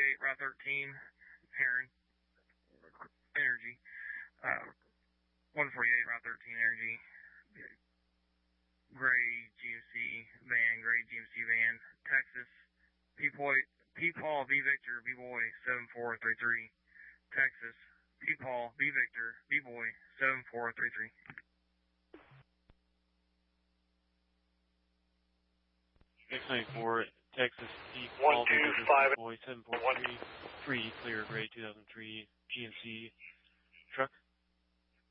Route 13, Heron Energy. 148 Route 13 Energy. Gray GMC van, Texas. P-Paul V Victor, B-Boy 7433, Texas. P-Paul V Victor, B-Boy 7433. X94, Texas, P-Paul V Victor, B-Boy 7433, free, clear, gray 2003 GMC truck.